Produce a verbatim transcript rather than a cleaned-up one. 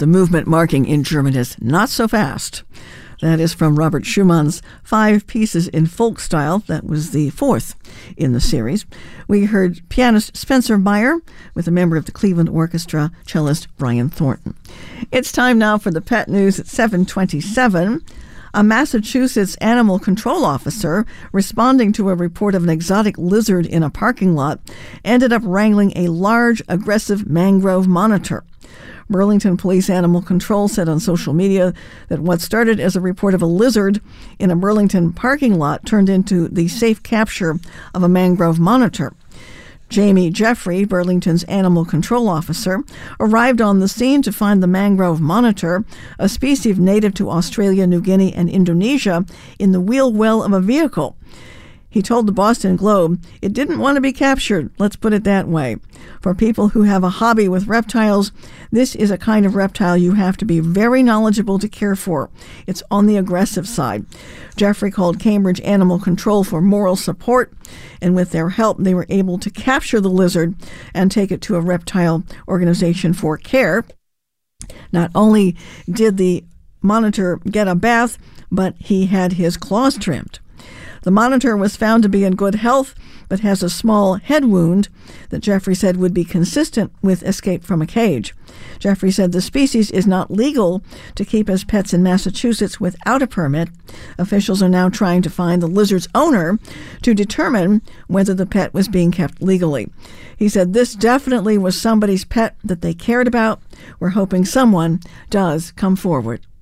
The movement marking in German is not so fast. That is from Robert Schumann's Five Pieces in Folk Style. That was the fourth in the series. We heard pianist Spencer Meyer with a member of the Cleveland Orchestra, cellist Brian Thornton. It's time now for the pet news at seven twenty-seven. A Massachusetts animal control officer responding to a report of an exotic lizard in a parking lot ended up wrangling a large, aggressive mangrove monitor. Burlington Police Animal Control said on social media that what started as a report of a lizard in a Burlington parking lot turned into the safe capture of a mangrove monitor. Jamie Jeffrey, Burlington's animal control officer, arrived on the scene to find the mangrove monitor, a species native to Australia, New Guinea, and Indonesia, in the wheel well of a vehicle. He told the Boston Globe, "It didn't want to be captured, let's put it that way. For people who have a hobby with reptiles, this is a kind of reptile you have to be very knowledgeable to care for. It's on the aggressive side." Jeffrey called Cambridge Animal Control for moral support, and with their help, they were able to capture the lizard and take it to a reptile organization for care. Not only did the monitor get a bath, but he had his claws trimmed. The monitor was found to be in good health, but has a small head wound that Jeffrey said would be consistent with escape from a cage. Jeffrey said the species is not legal to keep as pets in Massachusetts without a permit. Officials are now trying to find the lizard's owner to determine whether the pet was being kept legally. He said this definitely was somebody's pet that they cared about. We're hoping someone does come forward.